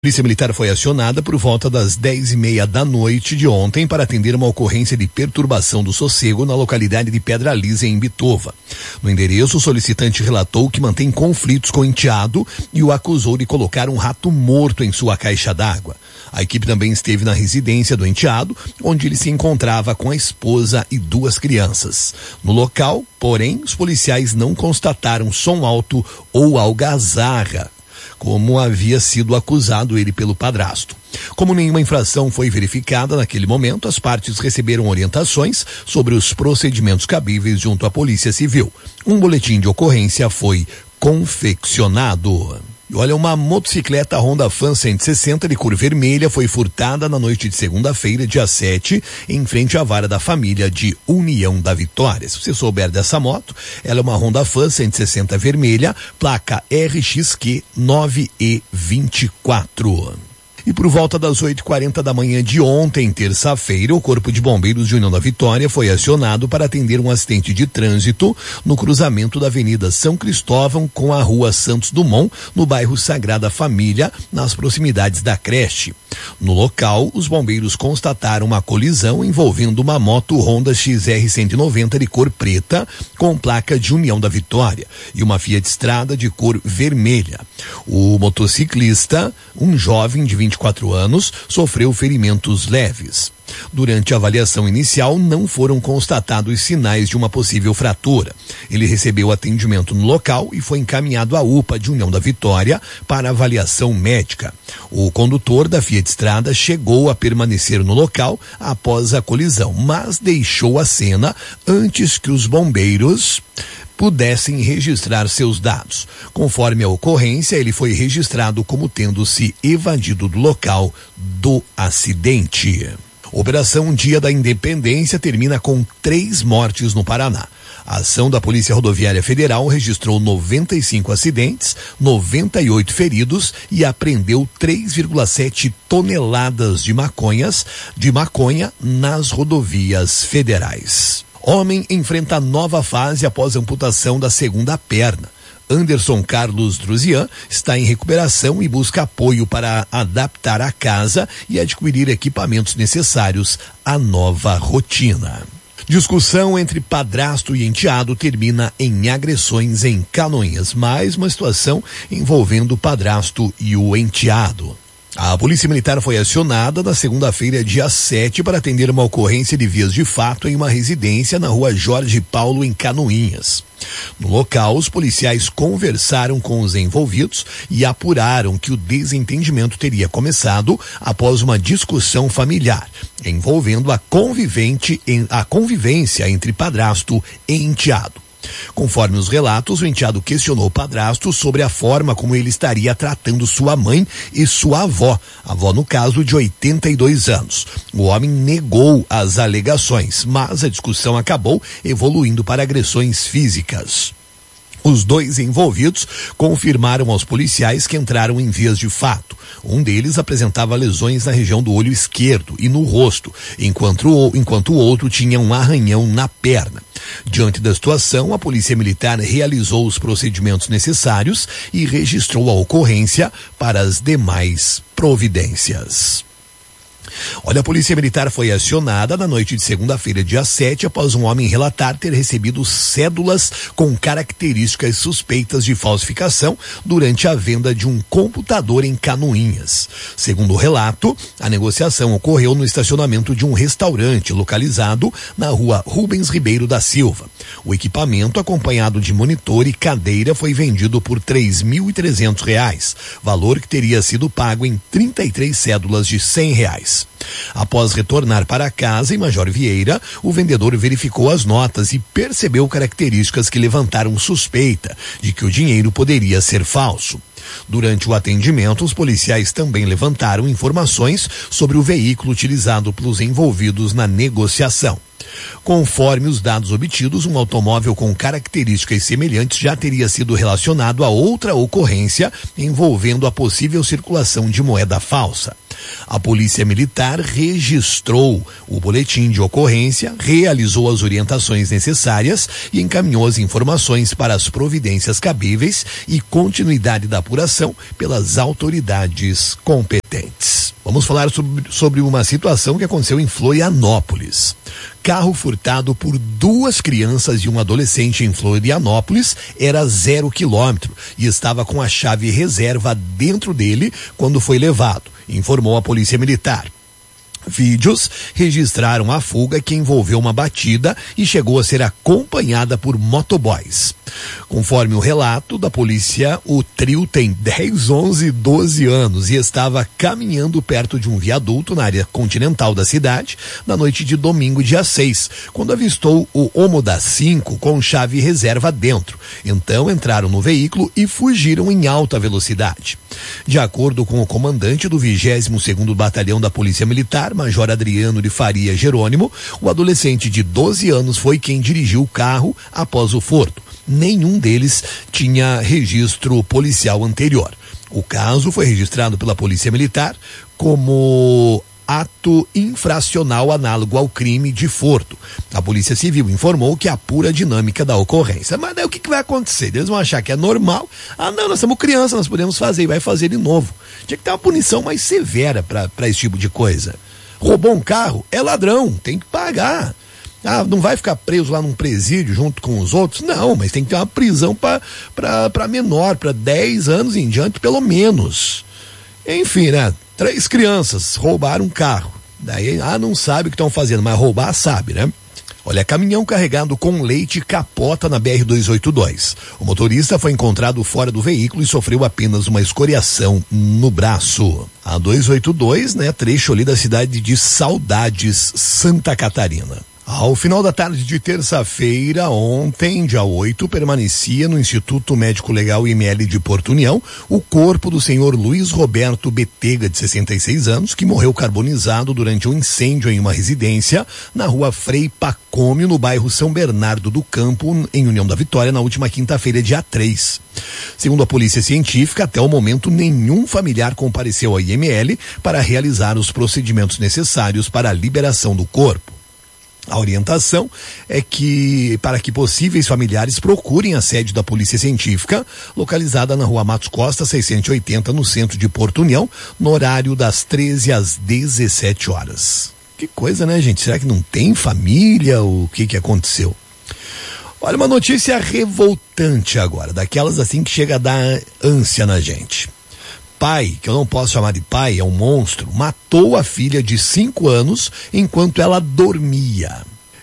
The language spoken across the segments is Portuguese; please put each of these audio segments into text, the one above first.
A Polícia Militar foi acionada por volta das 10:30 da noite de ontem para atender uma ocorrência de perturbação do sossego na localidade de Pedra Lisa, em Imbituva. No endereço, o solicitante relatou que mantém conflitos com o enteado e o acusou de colocar um rato morto em sua caixa d'água. A equipe também esteve na residência do enteado, onde ele se encontrava com a esposa e 2 crianças. No local, porém, os policiais não constataram som alto ou algazarra, como havia sido acusado ele pelo padrasto. Como nenhuma infração foi verificada naquele momento, as partes receberam orientações sobre os procedimentos cabíveis junto à Polícia Civil. Um boletim de ocorrência foi confeccionado. Olha, uma motocicleta Honda Fan 160 de cor vermelha foi furtada na noite de segunda-feira, dia 7, em frente à vara da família de União da Vitória. Se você souber dessa moto, ela é uma Honda Fan 160 vermelha, placa RXQ 9E24. E por volta das 8:40 da manhã de ontem, terça-feira, o Corpo de Bombeiros de União da Vitória foi acionado para atender um acidente de trânsito no cruzamento da Avenida São Cristóvão com a Rua Santos Dumont, no bairro Sagrada Família, nas proximidades da creche. No local, os bombeiros constataram uma colisão envolvendo uma moto Honda XR 190 de cor preta com placa de União da Vitória e uma Fiat Strada de cor vermelha. O motociclista, um jovem de 24 anos, sofreu ferimentos leves. Durante a avaliação inicial, não foram constatados sinais de uma possível fratura. Ele recebeu atendimento no local e foi encaminhado à UPA de União da Vitória para avaliação médica. O condutor da Fiat Strada chegou a permanecer no local após a colisão, mas deixou a cena antes que os bombeiros pudessem registrar seus dados. Conforme a ocorrência, ele foi registrado como tendo se evadido do local do acidente. Operação Dia da Independência termina com 3 mortes no Paraná. A ação da Polícia Rodoviária Federal registrou 95 acidentes, 98 feridos e apreendeu 3,7 toneladas de maconha nas rodovias federais. Homem enfrenta nova fase após amputação da segunda perna. Anderson Carlos Druzian está em recuperação e busca apoio para adaptar a casa e adquirir equipamentos necessários à nova rotina. Discussão entre padrasto e enteado termina em agressões em Canoinhas. Mais uma situação envolvendo o padrasto e o enteado. A Polícia Militar foi acionada na segunda-feira, dia 7, para atender uma ocorrência de vias de fato em uma residência na rua Jorge Paulo, em Canoinhas. No local, os policiais conversaram com os envolvidos e apuraram que o desentendimento teria começado após uma discussão familiar, envolvendo a convivência entre padrasto e enteado. Conforme os relatos, o enteado questionou o padrasto sobre a forma como ele estaria tratando sua mãe e sua avó no caso de 82 anos. O homem negou as alegações, mas a discussão acabou evoluindo para agressões físicas. Os 2 envolvidos confirmaram aos policiais que entraram em vias de fato. Um deles apresentava lesões na região do olho esquerdo e no rosto, enquanto o outro tinha um arranhão na perna. Diante da situação, a Polícia Militar realizou os procedimentos necessários e registrou a ocorrência para as demais providências. Olha, a Polícia Militar foi acionada na noite de segunda-feira, dia 7, após um homem relatar ter recebido cédulas com características suspeitas de falsificação durante a venda de um computador em Canoinhas. Segundo o relato, a negociação ocorreu no estacionamento de um restaurante localizado na rua Rubens Ribeiro da Silva. O equipamento, acompanhado de monitor e cadeira, foi vendido por R$ 3.300, valor que teria sido pago em 33 cédulas de R$ 100. Após retornar para casa em Major Vieira, o vendedor verificou as notas e percebeu características que levantaram suspeita de que o dinheiro poderia ser falso. Durante o atendimento, os policiais também levantaram informações sobre o veículo utilizado pelos envolvidos na negociação. Conforme os dados obtidos, um automóvel com características semelhantes já teria sido relacionado a outra ocorrência envolvendo a possível circulação de moeda falsa. A Polícia Militar registrou o boletim de ocorrência, realizou as orientações necessárias e encaminhou as informações para as providências cabíveis e continuidade da apuração pelas autoridades competentes. Vamos falar sobre uma situação que aconteceu em Florianópolis. Carro furtado por 2 crianças e um adolescente em Florianópolis era 0 quilômetro e estava com a chave reserva dentro dele quando foi levado, informou a Polícia Militar. Vídeos registraram a fuga que envolveu uma batida e chegou a ser acompanhada por motoboys. Conforme o relato da polícia, o trio tem 10, 11 e 12 anos e estava caminhando perto de um viaduto na área continental da cidade na noite de domingo, dia 6, quando avistou o Omoda 5 com chave reserva dentro. Então entraram no veículo e fugiram em alta velocidade. De acordo com o comandante do 22º Batalhão da Polícia Militar, Major Adriano de Faria Jerônimo, o adolescente de 12 anos foi quem dirigiu o carro após o furto. Nenhum deles tinha registro policial anterior. O caso foi registrado pela Polícia Militar como ato infracional análogo ao crime de furto. A Polícia Civil informou que apura a dinâmica da ocorrência. Mas daí o que vai acontecer? Eles vão achar que é normal. Ah, não, nós somos crianças, nós podemos fazer, e vai fazer de novo. Tinha que ter uma punição mais severa para esse tipo de coisa. Roubou um carro, é ladrão, tem que pagar. Ah, não vai ficar preso lá num presídio junto com os outros? Não, mas tem que ter uma prisão para menor, para 10 anos em diante, pelo menos. Enfim, né? 3 crianças roubaram um carro. Daí, não sabe o que estão fazendo, mas roubar sabe, né? Olha, caminhão carregado com leite capota na BR-282. O motorista foi encontrado fora do veículo e sofreu apenas uma escoriação no braço. A 282, né? Trecho ali da cidade de Saudades, Santa Catarina. Ao final da tarde de terça-feira, ontem, dia 8, permanecia no Instituto Médico Legal IML de Porto União o corpo do senhor Luiz Roberto Betega, de 66 anos, que morreu carbonizado durante um incêndio em uma residência na rua Frei Pacômio, no bairro São Bernardo do Campo, em União da Vitória, na última quinta-feira, dia 3. Segundo a Polícia Científica, até o momento, nenhum familiar compareceu ao IML para realizar os procedimentos necessários para a liberação do corpo. A orientação é que, para que possíveis familiares procurem a sede da Polícia Científica, localizada na rua Matos Costa, 680, no centro de Porto União, no horário das 13 às 17 horas. Que coisa, né, gente? Será que não tem família? O que aconteceu? Olha, uma notícia revoltante agora, daquelas assim que chega a dar ânsia na gente. Pai, que eu não posso chamar de pai, é um monstro, matou a filha de 5 anos enquanto ela dormia.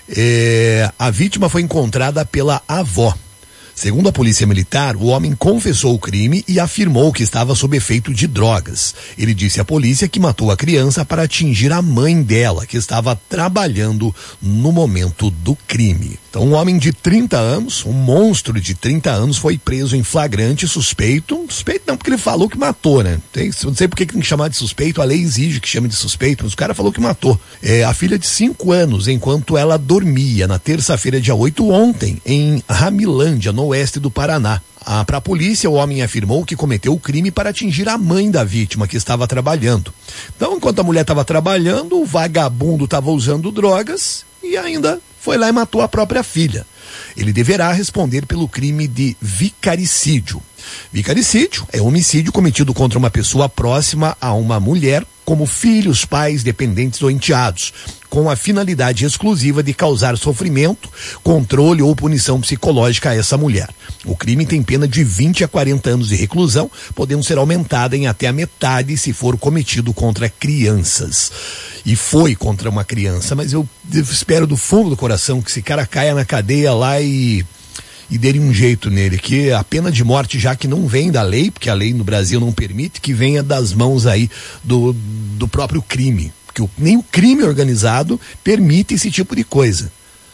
A vítima foi encontrada pela avó. Segundo a Polícia Militar, o homem confessou o crime e afirmou que estava sob efeito de drogas. Ele disse à polícia que matou a criança para atingir a mãe dela, que estava trabalhando no momento do crime. Então, um homem de 30 anos, um monstro de 30 anos, foi preso em flagrante, suspeito não, porque ele falou que matou, né? Não sei por que tem que chamar de suspeito, a lei exige que chame de suspeito, mas o cara falou que matou. A filha de 5 anos, enquanto ela dormia, na terça-feira, dia 8, ontem, em Ramilândia, no oeste do Paraná. Para a polícia, o homem afirmou que cometeu o crime para atingir a mãe da vítima, que estava trabalhando. Então, enquanto a mulher estava trabalhando, o vagabundo estava usando drogas e ainda foi lá e matou a própria filha. Ele deverá responder pelo crime de vicaricídio. Vicaricídio é homicídio cometido contra uma pessoa próxima a uma mulher, como filhos, pais, dependentes ou enteados, com a finalidade exclusiva de causar sofrimento, controle ou punição psicológica a essa mulher. O crime tem pena de 20 a 40 anos de reclusão, podendo ser aumentada em até a metade se for cometido contra crianças. E foi contra uma criança, mas eu espero do fundo do coração que esse cara caia na cadeia lá e dê um jeito nele, que a pena de morte, já que não vem da lei, porque a lei no Brasil não permite, que venha das mãos aí do próprio crime, porque nem o crime organizado permite esse tipo de coisa.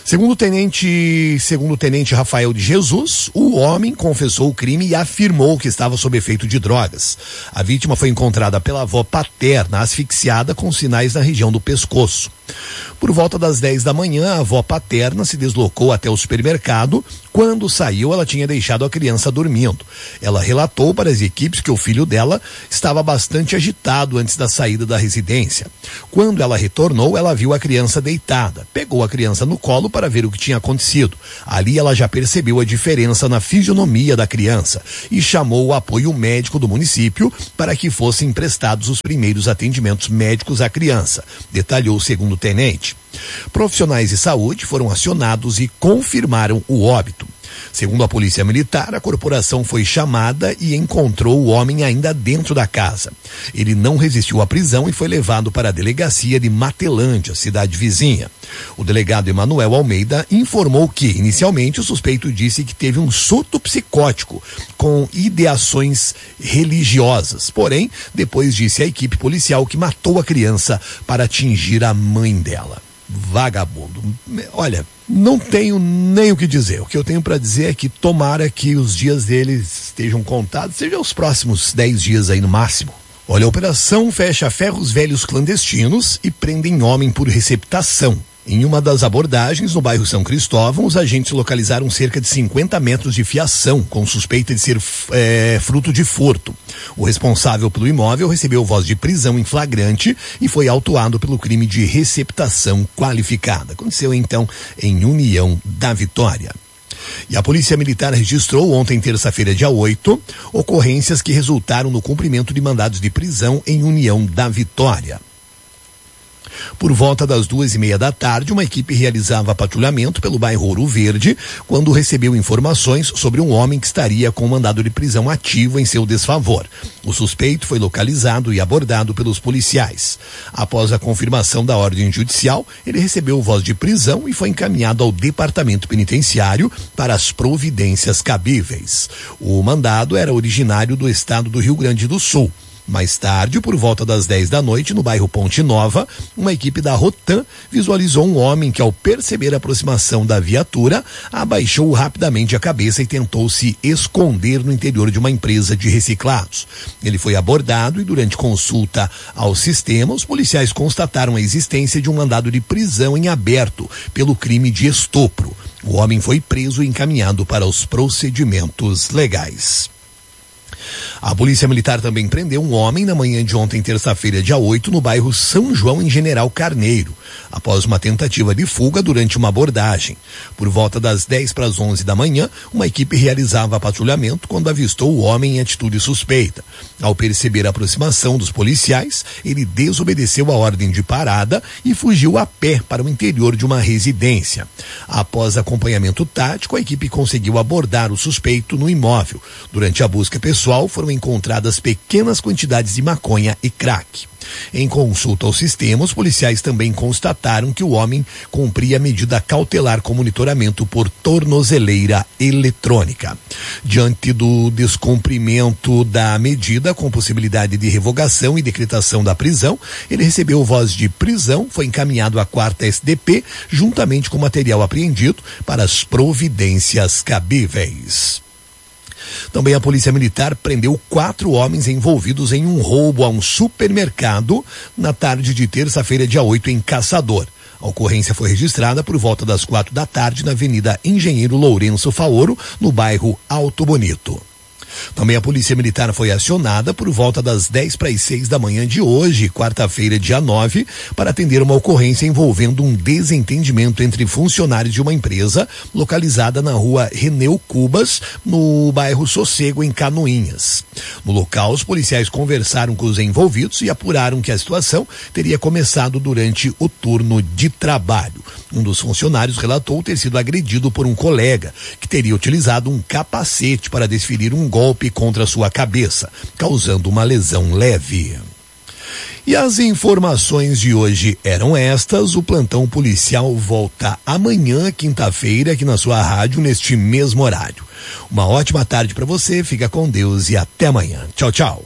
Segundo o tenente Rafael de Jesus, o homem confessou o crime e afirmou que estava sob efeito de drogas. A vítima foi encontrada pela avó paterna, asfixiada com sinais na região do pescoço. Por volta das 10 da manhã, a avó paterna se deslocou até o supermercado. Quando saiu, ela tinha deixado a criança dormindo. Ela relatou para as equipes que o filho dela estava bastante agitado antes da saída da residência. Quando ela retornou, ela viu a criança deitada. Pegou a criança no colo para ver o que tinha acontecido. Ali ela já percebeu a diferença na fisionomia da criança e chamou o apoio médico do município para que fossem prestados os primeiros atendimentos médicos à criança, detalhou o segundo tenente. Profissionais de saúde foram acionados e confirmaram o óbito. Segundo a Polícia Militar, a corporação foi chamada e encontrou o homem ainda dentro da casa. Ele não resistiu à prisão e foi levado para a delegacia de Matelândia, cidade vizinha. O delegado Emanuel Almeida informou que, inicialmente, o suspeito disse que teve um surto psicótico com ideações religiosas. Porém, depois disse à equipe policial que matou a criança para atingir a mãe dela. Vagabundo. Olha, não tenho nem o que dizer. O que eu tenho para dizer é que tomara que os dias dele estejam contados, sejam os próximos 10 dias aí no máximo. Olha, a operação fecha ferros velhos clandestinos e prendem homem por receptação. Em uma das abordagens no bairro São Cristóvão, os agentes localizaram cerca de 50 metros de fiação, com suspeita de ser fruto de furto. O responsável pelo imóvel recebeu voz de prisão em flagrante e foi autuado pelo crime de receptação qualificada. Aconteceu então em União da Vitória. E a Polícia Militar registrou ontem, terça-feira, dia 8, ocorrências que resultaram no cumprimento de mandados de prisão em União da Vitória. Por volta das 2:30 da tarde, uma equipe realizava patrulhamento pelo bairro Ouro Verde quando recebeu informações sobre um homem que estaria com mandado de prisão ativo em seu desfavor. O suspeito foi localizado e abordado pelos policiais. Após a confirmação da ordem judicial, ele recebeu voz de prisão e foi encaminhado ao departamento penitenciário para as providências cabíveis. O mandado era originário do estado do Rio Grande do Sul. Mais tarde, por volta das 10 da noite, no bairro Ponte Nova, uma equipe da Rotan visualizou um homem que, ao perceber a aproximação da viatura, abaixou rapidamente a cabeça e tentou se esconder no interior de uma empresa de reciclados. Ele foi abordado e, durante consulta ao sistema, os policiais constataram a existência de um mandado de prisão em aberto pelo crime de estupro. O homem foi preso e encaminhado para os procedimentos legais. A Polícia Militar também prendeu um homem na manhã de ontem, terça-feira, dia 8, no bairro São João, em General Carneiro, após uma tentativa de fuga durante uma abordagem. Por volta das 10 para as 11 da manhã, uma equipe realizava patrulhamento quando avistou o homem em atitude suspeita. Ao perceber a aproximação dos policiais, ele desobedeceu a ordem de parada e fugiu a pé para o interior de uma residência. Após acompanhamento tático, a equipe conseguiu abordar o suspeito no imóvel. Durante a busca pessoal, foram encontradas pequenas quantidades de maconha e crack. Em consulta ao sistema, os policiais também constataram que o homem cumpria a medida cautelar com monitoramento por tornozeleira eletrônica. Diante do descumprimento da medida, com possibilidade de revogação e decretação da prisão, ele recebeu voz de prisão, foi encaminhado à 4ª SDP, juntamente com material apreendido, para as providências cabíveis. Também a Polícia Militar prendeu 4 homens envolvidos em um roubo a um supermercado na tarde de terça-feira, dia 8, em Caçador. A ocorrência foi registrada por volta das 4 da tarde na Avenida Engenheiro Lourenço Faoro, no bairro Alto Bonito. Também a Polícia Militar foi acionada por volta das 10 para as 6 da manhã de hoje, quarta-feira, dia 9, para atender uma ocorrência envolvendo um desentendimento entre funcionários de uma empresa localizada na rua Reneu Cubas, no bairro Sossego, em Canoinhas. No local, os policiais conversaram com os envolvidos e apuraram que a situação teria começado durante o turno de trabalho. Um dos funcionários relatou ter sido agredido por um colega, que teria utilizado um capacete para desferir um golpe contra sua cabeça, causando uma lesão leve. E as informações de hoje eram estas. O plantão policial volta amanhã, quinta-feira, aqui na sua rádio, neste mesmo horário. Uma ótima tarde para você, fica com Deus e até amanhã. Tchau, tchau.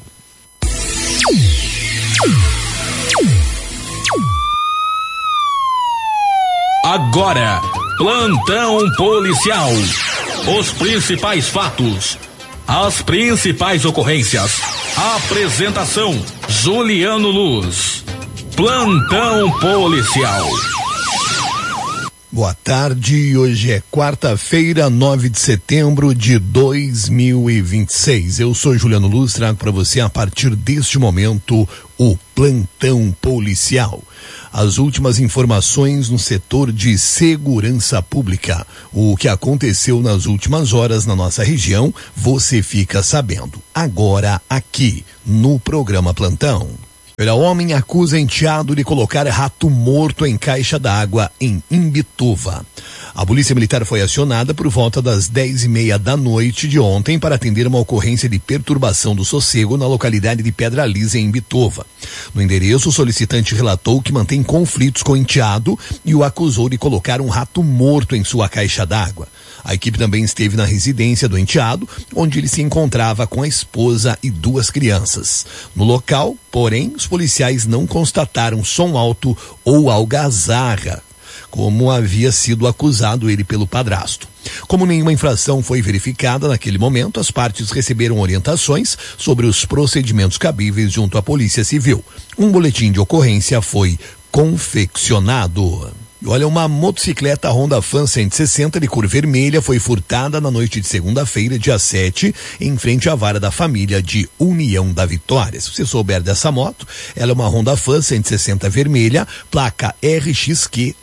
Agora Plantão policial. Os principais fatos, as principais ocorrências. Apresentação: Juliano Luz. Plantão policial. Boa tarde, hoje é quarta-feira, 9 de setembro de 2026. Eu sou Juliano Luz, trago para você a partir deste momento o Plantão Policial. As últimas informações no setor de segurança pública. O que aconteceu nas últimas horas na nossa região, você fica sabendo. Agora aqui, no programa Plantão. O homem acusa enteado de colocar rato morto em caixa d'água em Imbituva. A Polícia Militar foi acionada por volta das 10:30 da noite de ontem para atender uma ocorrência de perturbação do sossego na localidade de Pedra Lisa, em Imbituva. No endereço, o solicitante relatou que mantém conflitos com o enteado e o acusou de colocar um rato morto em sua caixa d'água. A equipe também esteve na residência do enteado, onde ele se encontrava com a esposa e 2 crianças. No local, porém, os policiais não constataram som alto ou algazarra, como havia sido acusado ele pelo padrasto. Como nenhuma infração foi verificada naquele momento, as partes receberam orientações sobre os procedimentos cabíveis junto à Polícia Civil. Um boletim de ocorrência foi confeccionado. Olha, uma motocicleta Honda Fan 160 de cor vermelha foi furtada na noite de segunda-feira, dia 7, em frente à vara da família de União da Vitória. Se você souber dessa moto, ela é uma Honda Fan 160 vermelha, placa RXQ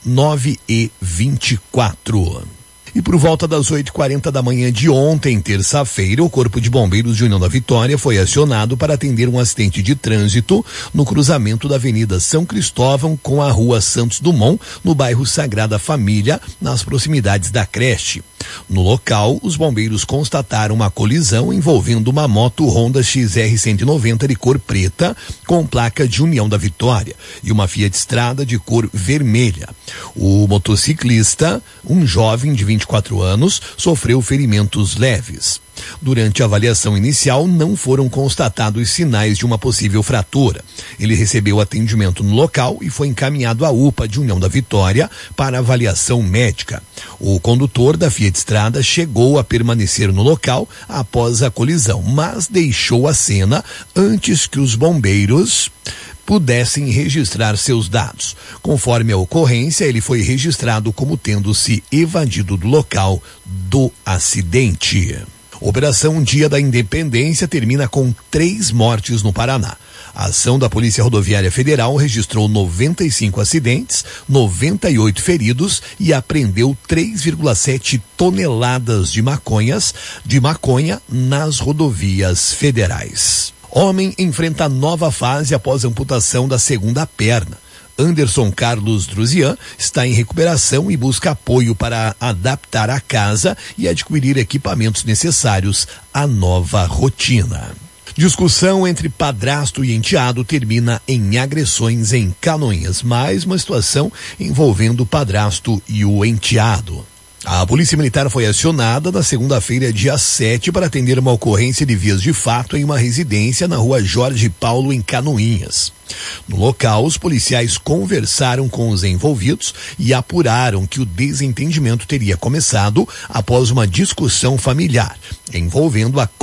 9E24. E por volta das 8:40 da manhã de ontem, terça-feira, o Corpo de Bombeiros de União da Vitória foi acionado para atender um acidente de trânsito no cruzamento da Avenida São Cristóvão com a Rua Santos Dumont, no bairro Sagrada Família, nas proximidades da creche. No local, os bombeiros constataram uma colisão envolvendo uma moto Honda XR 190 de cor preta com placa de União da Vitória e uma Fiat Strada de cor vermelha. O motociclista, um jovem de 24 anos, sofreu ferimentos leves. Durante a avaliação inicial, não foram constatados sinais de uma possível fratura. Ele recebeu atendimento no local e foi encaminhado à UPA de União da Vitória para avaliação médica. O condutor da Fiat Strada chegou a permanecer no local após a colisão, mas deixou a cena antes que os bombeiros pudessem registrar seus dados. Conforme a ocorrência, ele foi registrado como tendo se evadido do local do acidente. Operação Dia da Independência termina com 3 mortes no Paraná. A ação da Polícia Rodoviária Federal registrou 95 acidentes, 98 feridos e apreendeu 3,7 toneladas de maconha nas rodovias federais. Homem enfrenta nova fase após amputação da segunda perna. Anderson Carlos Druzian está em recuperação e busca apoio para adaptar a casa e adquirir equipamentos necessários à nova rotina. Discussão entre padrasto e enteado termina em agressões em Canoinhas. Mais uma situação envolvendo o padrasto e o enteado. A Polícia Militar foi acionada na segunda-feira, dia 7, para atender uma ocorrência de vias de fato em uma residência na rua Jorge Paulo, em Canoinhas. No local, os policiais conversaram com os envolvidos e apuraram que o desentendimento teria começado após uma discussão familiar, envolvendo a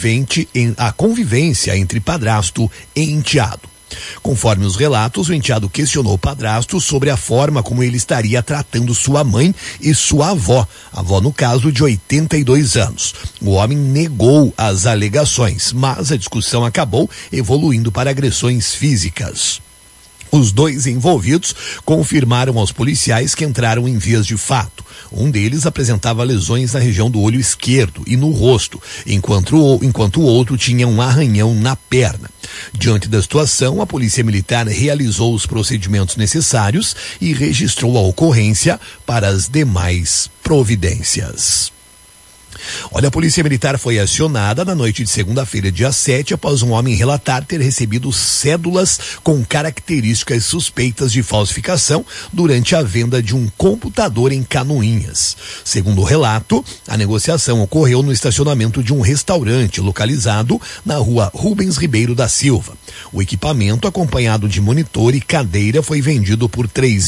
convivência entre padrasto e enteado. Conforme os relatos, o enteado questionou o padrasto sobre a forma como ele estaria tratando sua mãe e sua avó no caso de 82 anos. O homem negou as alegações, mas a discussão acabou evoluindo para agressões físicas. Os 2 envolvidos confirmaram aos policiais que entraram em vias de fato. Um deles apresentava lesões na região do olho esquerdo e no rosto, enquanto o outro tinha um arranhão na perna. Diante da situação, a Polícia Militar realizou os procedimentos necessários e registrou a ocorrência para as demais providências. Olha, a Polícia Militar foi acionada na noite de segunda-feira, dia 7, após um homem relatar ter recebido cédulas com características suspeitas de falsificação durante a venda de um computador em Canoinhas. Segundo o relato, a negociação ocorreu no estacionamento de um restaurante localizado na rua Rubens Ribeiro da Silva. O equipamento, acompanhado de monitor e cadeira, foi vendido por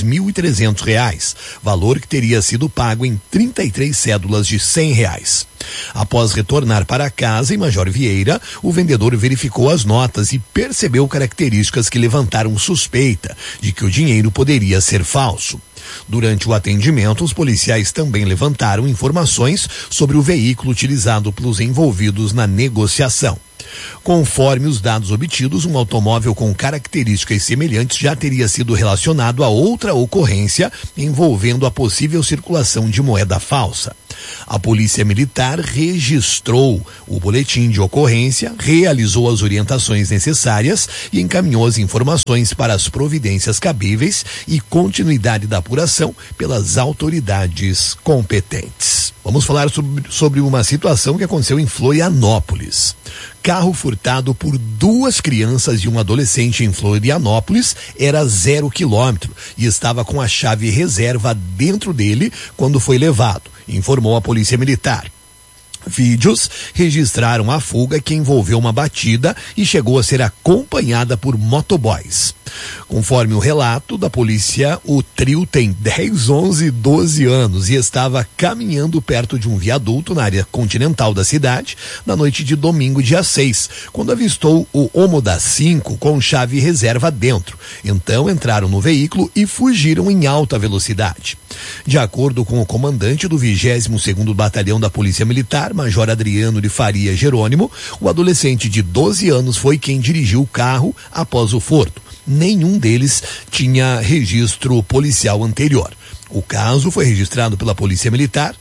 R$3.300, valor que teria sido pago em 33 cédulas de R$100. Após retornar para casa em Major Vieira, o vendedor verificou as notas e percebeu características que levantaram suspeita de que o dinheiro poderia ser falso. Durante o atendimento, os policiais também levantaram informações sobre o veículo utilizado pelos envolvidos na negociação. Conforme os dados obtidos, um automóvel com características semelhantes já teria sido relacionado a outra ocorrência envolvendo a possível circulação de moeda falsa. A Polícia Militar registrou o boletim de ocorrência, realizou as orientações necessárias e encaminhou as informações para as providências cabíveis e continuidade da apuração pelas autoridades competentes. Vamos falar sobre uma situação que aconteceu em Florianópolis. Carro furtado por 2 crianças e um adolescente em Florianópolis era 0 quilômetro e estava com a chave reserva dentro dele quando foi levado, informou a Polícia Militar. Vídeos registraram a fuga que envolveu uma batida e chegou a ser acompanhada por motoboys. Conforme o relato da polícia, o trio tem 10, 11 e 12 anos e estava caminhando perto de um viaduto na área continental da cidade na noite de domingo, dia 6, quando avistou o Omoda 5 com chave reserva dentro. Então entraram no veículo e fugiram em alta velocidade. De acordo com o comandante do 22º Batalhão da Polícia Militar, Major Adriano de Faria Jerônimo, o adolescente de 12 anos foi quem dirigiu o carro após o furto. Nenhum deles tinha registro policial anterior. O caso foi registrado pela Polícia Militar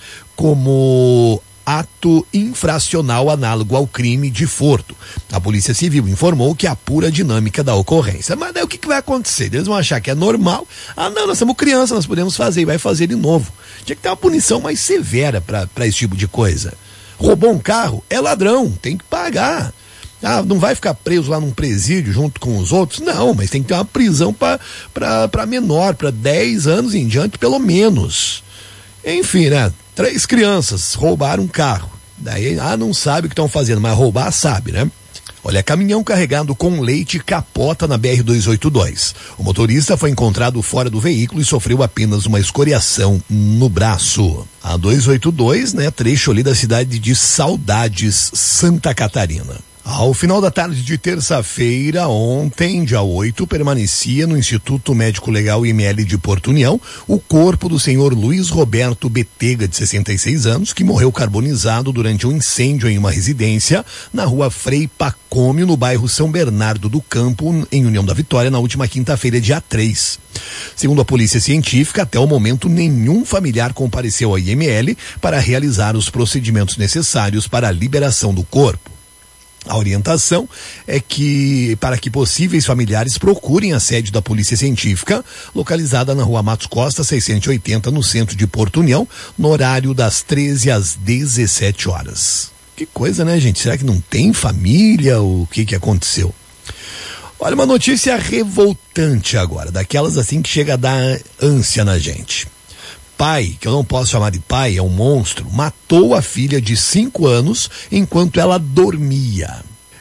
como ato infracional análogo ao crime de furto. A Polícia Civil informou que apura a dinâmica da ocorrência. Mas daí o que vai acontecer? Eles vão achar que é normal. Ah, não, nós somos crianças, nós podemos fazer, e vai fazer de novo. Tinha que ter uma punição mais severa para esse tipo de coisa. Roubou um carro, é ladrão, tem que pagar. Ah, não vai ficar preso lá num presídio junto com os outros? Não, mas tem que ter uma prisão para menor, para 10 anos em diante, pelo menos. Enfim, né? 3 crianças roubaram um carro. Daí, não sabe o que estão fazendo, mas roubar sabe, né? Olha, caminhão carregado com leite capota na BR-282. O motorista foi encontrado fora do veículo e sofreu apenas uma escoriação no braço. A 282, né? Trecho ali da cidade de Saudades, Santa Catarina. Ao final da tarde de terça-feira, ontem, dia 8, permanecia no Instituto Médico Legal IML de Porto União o corpo do senhor Luiz Roberto Betega, de 66 anos, que morreu carbonizado durante um incêndio em uma residência na rua Frei Pacômio, no bairro São Bernardo do Campo, em União da Vitória, na última quinta-feira, dia 3. Segundo a Polícia Científica, até o momento nenhum familiar compareceu ao IML para realizar os procedimentos necessários para a liberação do corpo. A orientação é que, para que possíveis familiares procurem a sede da Polícia Científica, localizada na rua Matos Costa, 680, no centro de Porto União, no horário das 13 às 17 horas. Que coisa, né, gente? Será que não tem família? O que aconteceu? Olha, uma notícia revoltante agora, daquelas assim que chega a dar ânsia na gente. Pai, que eu não posso chamar de pai, é um monstro, matou a filha de 5 anos enquanto ela dormia.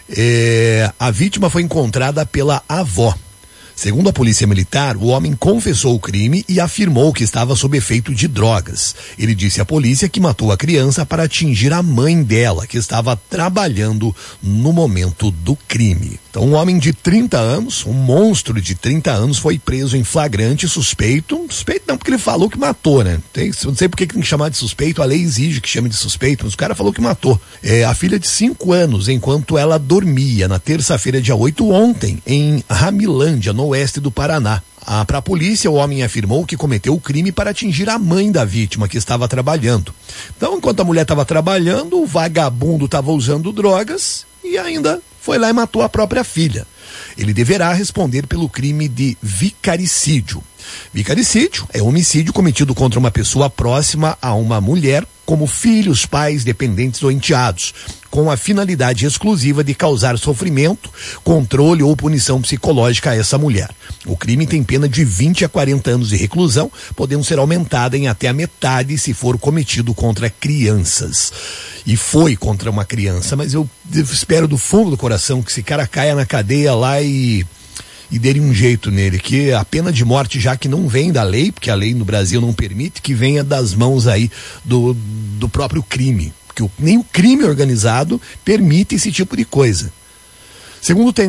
A vítima foi encontrada pela avó. Segundo a Polícia Militar, o homem confessou o crime e afirmou que estava sob efeito de drogas. Ele disse à polícia que matou a criança para atingir a mãe dela, que estava trabalhando no momento do crime. Então, um homem de 30 anos, um monstro de 30 anos, foi preso em flagrante suspeito. Suspeito não, porque ele falou que matou, né? Não sei por que tem que chamar de suspeito, a lei exige que chame de suspeito, mas o cara falou que matou. A filha de 5 anos, enquanto ela dormia, na terça-feira, dia 8, ontem, em Ramilândia, no oeste do Paraná. Para a polícia, o homem afirmou que cometeu o crime para atingir a mãe da vítima, que estava trabalhando. Então, enquanto a mulher estava trabalhando, o vagabundo estava usando drogas e ainda foi lá e matou a própria filha. Ele deverá responder pelo crime de vicaricídio. Vicaricídio é homicídio cometido contra uma pessoa próxima a uma mulher como filhos, pais, dependentes ou enteados, com a finalidade exclusiva de causar sofrimento, controle ou punição psicológica a essa mulher. O crime tem pena de 20 a 40 anos de reclusão, podendo ser aumentada em até a metade se for cometido contra crianças. E foi contra uma criança, mas eu espero do fundo do coração que esse cara caia na cadeia lá e dê um jeito nele, que a pena de morte, já que não vem da lei, porque a lei no Brasil não permite, que venha das mãos aí do próprio crime, porque nem o crime organizado permite esse tipo de coisa. Segundo o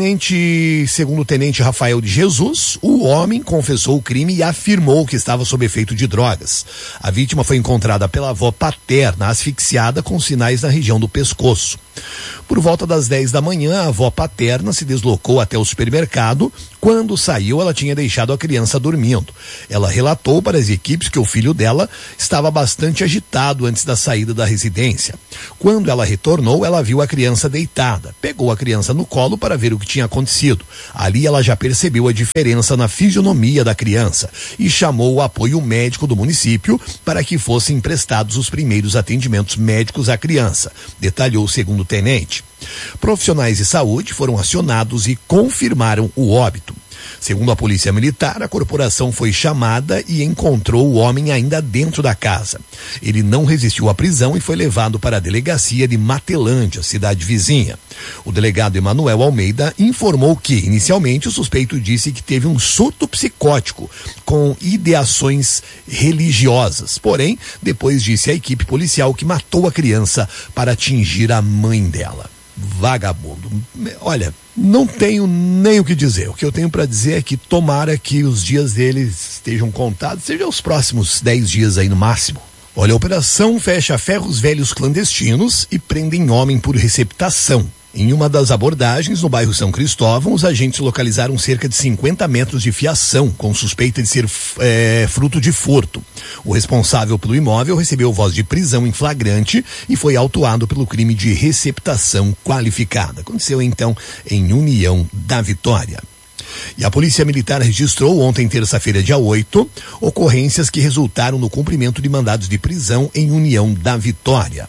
tenente Rafael de Jesus, o homem confessou o crime e afirmou que estava sob efeito de drogas. A vítima foi encontrada pela avó paterna, asfixiada com sinais na região do pescoço. Por volta das 10 da manhã, a avó paterna se deslocou até o supermercado. Quando saiu, ela tinha deixado a criança dormindo. Ela relatou para as equipes que o filho dela estava bastante agitado antes da saída da residência. Quando ela retornou, ela viu a criança deitada. Pegou a criança no colo para ver o que tinha acontecido. Ali ela já percebeu a diferença na fisionomia da criança e chamou o apoio médico do município para que fossem prestados os primeiros atendimentos médicos à criança, detalhou o segundo tenente. Profissionais de saúde foram acionados e confirmaram o óbito. Segundo a Polícia Militar, a corporação foi chamada e encontrou o homem ainda dentro da casa. Ele não resistiu à prisão e foi levado para a delegacia de Matelândia, cidade vizinha. O delegado Emanuel Almeida informou que, inicialmente, o suspeito disse que teve um surto psicótico com ideações religiosas. Porém, depois disse à equipe policial que matou a criança para atingir a mãe dela. Vagabundo. Olha, não tenho nem o que dizer. O que eu tenho para dizer é que tomara que os dias dele estejam contados, sejam os próximos 10 dias aí no máximo. Olha, a operação fecha ferros velhos clandestinos e prendem homem por receptação. Em uma das abordagens no bairro São Cristóvão, os agentes localizaram cerca de 50 metros de fiação, com suspeita de ser fruto de furto. O responsável pelo imóvel recebeu voz de prisão em flagrante e foi autuado pelo crime de receptação qualificada. Aconteceu então em União da Vitória. E a Polícia Militar registrou ontem, terça-feira, dia 8, ocorrências que resultaram no cumprimento de mandados de prisão em União da Vitória.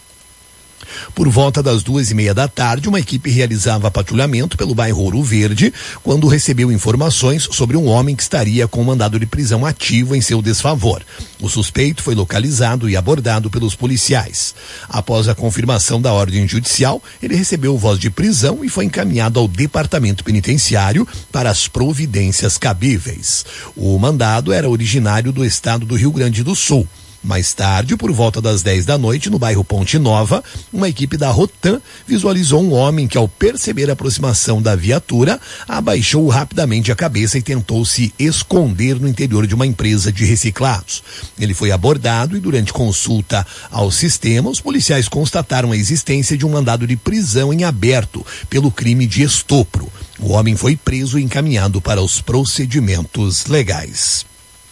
Por volta das 2:30 da tarde, uma equipe realizava patrulhamento pelo bairro Ouro Verde, quando recebeu informações sobre um homem que estaria com mandado de prisão ativo em seu desfavor. O suspeito foi localizado e abordado pelos policiais. Após a confirmação da ordem judicial, ele recebeu voz de prisão e foi encaminhado ao departamento penitenciário para as providências cabíveis. O mandado era originário do estado do Rio Grande do Sul. Mais tarde, por volta das 10 da noite, no bairro Ponte Nova, uma equipe da Rotan visualizou um homem que, ao perceber a aproximação da viatura, abaixou rapidamente a cabeça e tentou se esconder no interior de uma empresa de reciclados. Ele foi abordado e, durante consulta ao sistema, os policiais constataram a existência de um mandado de prisão em aberto pelo crime de estupro. O homem foi preso e encaminhado para os procedimentos legais.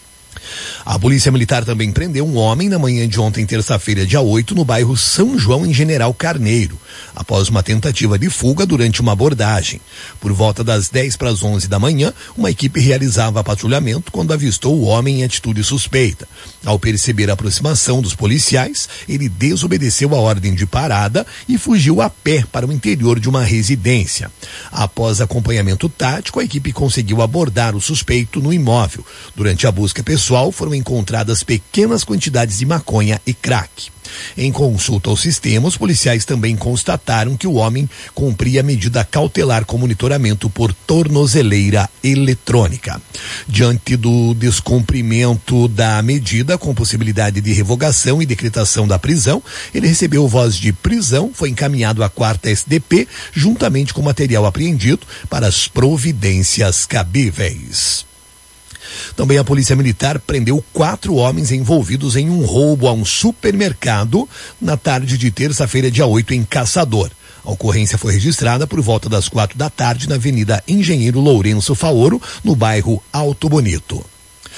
A Polícia Militar também prendeu um homem na manhã de ontem, terça-feira, dia 8, no bairro São João, em General Carneiro, após uma tentativa de fuga durante uma abordagem. Por volta das 10:11 da manhã, uma equipe realizava patrulhamento quando avistou o homem em atitude suspeita. Ao perceber a aproximação dos policiais, ele desobedeceu a ordem de parada e fugiu a pé para o interior de uma residência. Após acompanhamento tático, a equipe conseguiu abordar o suspeito no imóvel. Durante a busca pessoal, foram encontradas pequenas quantidades de maconha e crack. Em consulta ao sistema, os policiais também constataram que o homem cumpria medida cautelar com monitoramento por tornozeleira eletrônica. Diante do descumprimento da medida, com possibilidade de revogação e decretação da prisão, ele recebeu voz de prisão, foi encaminhado à 4ª SDP, juntamente com material apreendido, para as providências cabíveis. Também a Polícia Militar prendeu 4 homens envolvidos em um roubo a um supermercado na tarde de terça-feira, dia 8, em Caçador. A ocorrência foi registrada por volta das 4 da tarde na Avenida Engenheiro Lourenço Faoro, no bairro Alto Bonito.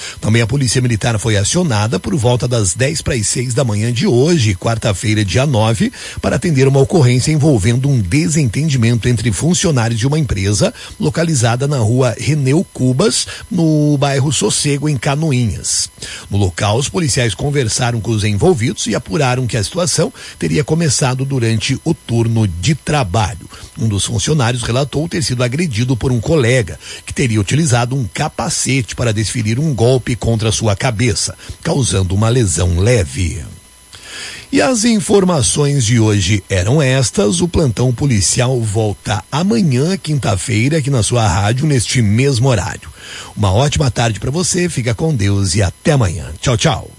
Também a Polícia Militar foi acionada por volta das 5:50 da manhã de hoje, quarta-feira, dia 9, para atender uma ocorrência envolvendo um desentendimento entre funcionários de uma empresa localizada na rua Reneu Cubas, no bairro Sossego, em Canoinhas. No local, os policiais conversaram com os envolvidos e apuraram que a situação teria começado durante o turno de trabalho. Um dos funcionários relatou ter sido agredido por um colega, que teria utilizado um capacete para desferir um golpe contra sua cabeça, causando uma lesão leve. E as informações de hoje eram estas. O plantão policial volta amanhã, quinta-feira, aqui na sua rádio, neste mesmo horário. Uma ótima tarde para você, fica com Deus e até amanhã. Tchau, tchau.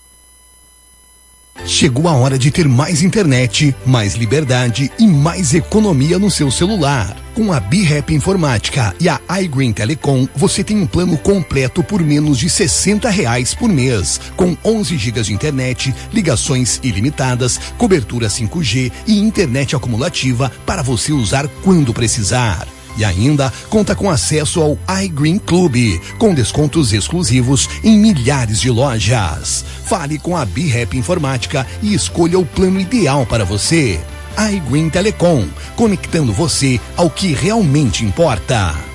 Chegou a hora de ter mais internet, mais liberdade e mais economia no seu celular. Com a B-Rap Informática e a iGreen Telecom, você tem um plano completo por menos de R$60 por mês, com 11 GB de internet, ligações ilimitadas, cobertura 5G e internet acumulativa para você usar quando precisar. E ainda conta com acesso ao iGreen Club, com descontos exclusivos em milhares de lojas. Fale com a B-Rap Informática e escolha o plano ideal para você. iGreen Telecom, conectando você ao que realmente importa.